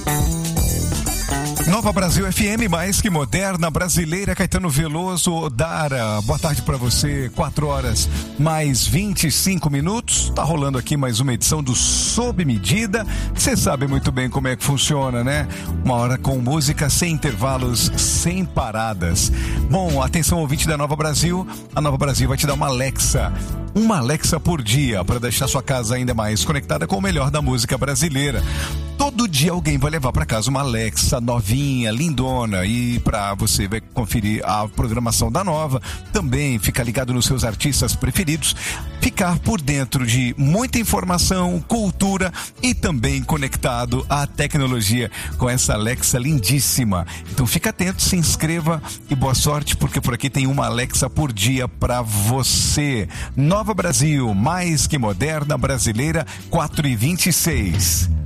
Nova Brasil FM, mais que moderna, brasileira. Caetano Veloso, Odara, boa tarde pra você. 4 horas mais 25 minutos. Tá rolando aqui mais uma edição do Sob Medida. Você sabe muito bem como é que funciona, né? Uma hora com música, sem intervalos, sem paradas. Bom, atenção ouvinte da Nova Brasil. A Nova Brasil vai te dar uma Alexa por dia, para deixar sua casa ainda mais conectada com o melhor da música brasileira. Todo dia alguém vai levar para casa uma Alexa novinha, lindona, e para você vai conferir a programação da Nova, também ficar ligado nos seus artistas preferidos, ficar por dentro de muita informação, cultura e também conectado à tecnologia com essa Alexa lindíssima. Então fica atento, se inscreva e boa sorte, porque por aqui tem uma Alexa por dia para você. Nova Brasil, mais que moderna, brasileira, 4h26.